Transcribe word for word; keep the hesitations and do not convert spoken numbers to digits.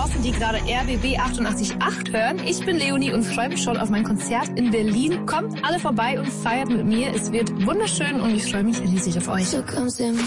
draußen, die gerade R B B achtundachtzig Komma acht hören. Ich bin Leonie und freue mich schon auf mein Konzert in Berlin. Kommt alle vorbei und feiert mit mir. Es wird wunderschön und ich freue mich riesig auf euch.